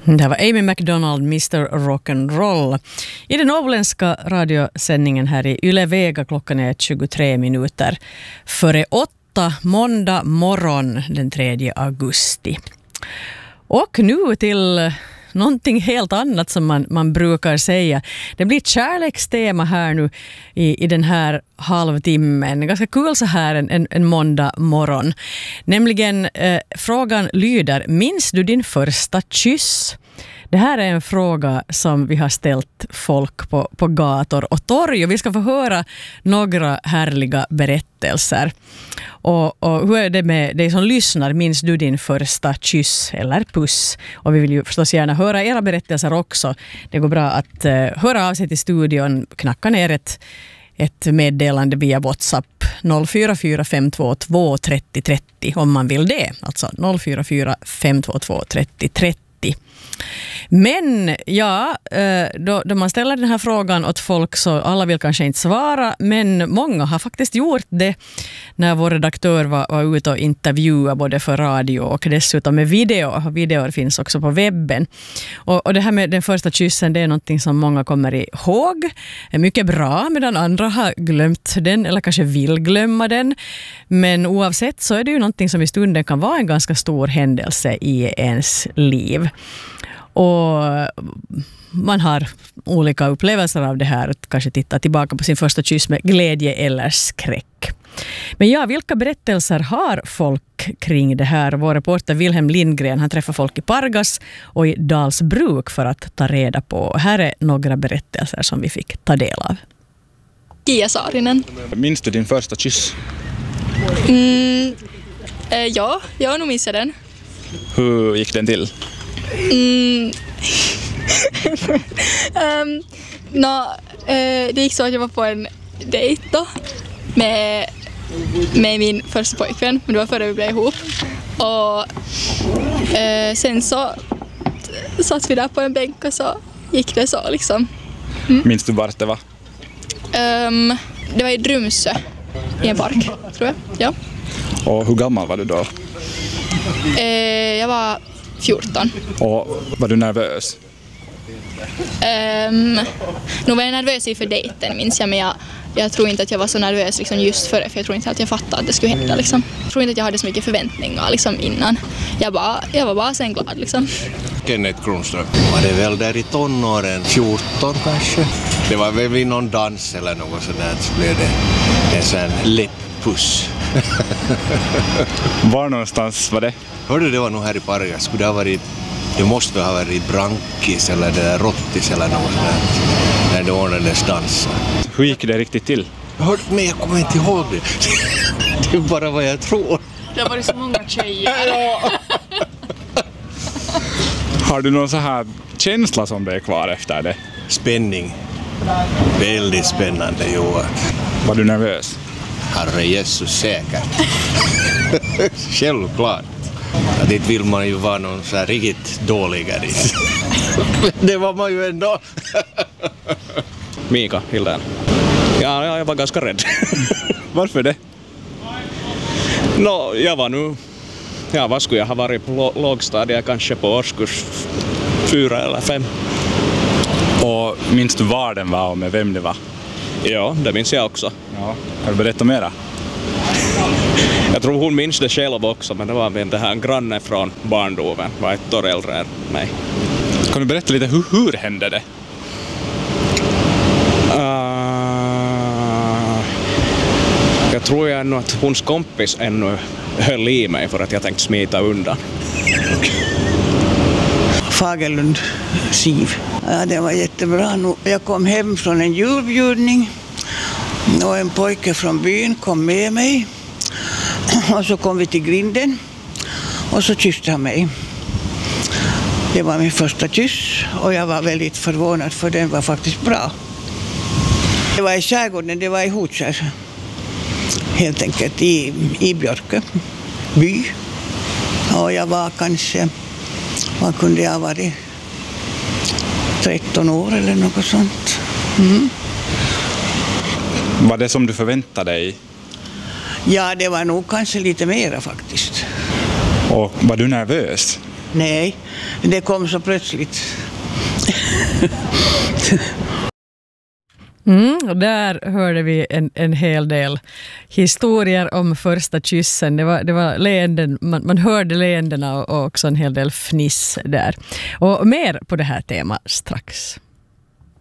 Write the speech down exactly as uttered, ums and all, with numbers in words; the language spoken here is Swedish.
Det var Amy McDonald, mister Rock'n'Roll. I den åländska radiosändningen här i Yle Vega, klockan är tjugotre minuter före åtta, måndag morgon den tredje augusti. Och nu till någonting helt annat som man, man brukar säga. Det blir kärlekstema här nu i, i den här halvtimmen. Ganska kul så här en, en, en måndag morgon. Nämligen eh, frågan lyder: minns du din första kyss? Det här är en fråga som vi har ställt folk på, på gator och torg, och vi ska få höra några härliga berättelser. Och, och hur är det med dig som lyssnar? Minns du din första kyss eller puss? Och vi vill ju förstås gärna höra era berättelser också. Det går bra att uh, höra av sig till studion, knacka ner ett, ett meddelande via WhatsApp noll fyra fyra fem två två tre noll tre noll om man vill det. Alltså noll fyra fyra fem två två tre noll tre noll. Men ja, då, då man ställer den här frågan åt folk så alla vill kanske inte svara, men många har faktiskt gjort det när vår redaktör var, var ute och intervjuade både för radio och dessutom med video. Videor finns också på webben. Och, och det här med den första kyssen, det är någonting som många kommer ihåg. Är mycket bra, medan andra har glömt den eller kanske vill glömma den. Men oavsett så är det ju någonting som i stunden kan vara en ganska stor händelse i ens liv. Och man har olika upplevelser av det här, att kanske titta tillbaka på sin första kyss med glädje eller skräck. Men ja, vilka berättelser har folk kring det här? Vår reporter Wilhelm Lindgren, han träffar folk i Pargas och i Dalsbruk för att ta reda på. Här är några berättelser som vi fick ta del av. Kia Saarinen. Minns du din första kyss? Mm, eh, ja, jag nog minns den. Hur gick den till? Mm. um, no, eh, det gick så att jag var på en dejt då med, med min första pojkvän, men det var före vi blev ihop. Och eh, sen så satt vi där på en bänk och så gick det så liksom. Mm. Minns du vart det var? Um, det var i Drumsö, i en park, tror jag. Ja. Och hur gammal var du då? Eh, jag var fjorton. Och var du nervös? Um, nu var jag nervös inför dejten, minns jag, men jag, jag tror inte att jag var så nervös liksom just före, för jag tror inte att jag fattade att det skulle hända. Liksom. Jag tror inte att jag hade så mycket förväntningar liksom, innan. Jag, bara, jag var bara sen glad. Liksom. Kenneth Kronström var det väl där i tonåren, fjorton kanske. Det var väl vid någon dans eller något sådär, så blev det en sån läpppuss. Var någonstans var det? Hörde, det var nog här i Pargas. Det har varit, det måste ha varit Brankis eller det där Rottis eller något sådär, när det ordnades dansa. Hur gick det riktigt till? Jag hörde, men jag kommer inte ihåg det. Det är bara vad jag tror. Det har varit så många tjejer. Har du någon så här känsla som det är kvar efter det? Spänning. Väldigt spännande, Johan. Var du nervös? Herre Jesus, säkert. Självklart. Ja, det vill man ju vara någon så här riktigt dåligare. Det var man ju ändå. Mika Hildén. Ja, ja, jag var ganska rädd. Varför det? Nå, jag var nu... Ja, vad skulle jag ha varit på lågstadiet, kanske på årskurs fyra eller fem. Och minns du var den var och med vem det var? Ja, det minns jag också. Ja. Kan du berätta mera? Jag tror hon minns det själv också, men det var det här en granne från barndomen, var ett år äldre än mig. Kan du berätta lite, hur, hur hände det? Uh, jag tror jag ännu att hons kompis ännu höll i mig för att jag tänkte smita undan. Fagerlund Siv. Ja, det var jättebra. Jag kom hem från en julbjudning och en pojke från byn kom med mig. Och så kom vi till grinden och så kysste han mig. Det var min första kyss och jag var väldigt förvånad, för den var faktiskt bra. Det var i skärgården, det var i Hotskär. Helt enkelt i, i Björkö by. Och jag var kanske, vad kunde jag ha varit, tretton år eller något sånt. Mm. Var det som du förväntade dig? Ja, det var nog kanske lite mera faktiskt. Och var du nervös? Nej, det kom så plötsligt. Mm, och där hörde vi en, en hel del historier om första kyssen. Det var, det var leenden, man, man hörde leendena och, och också en hel del fniss där. Och mer på det här temat strax.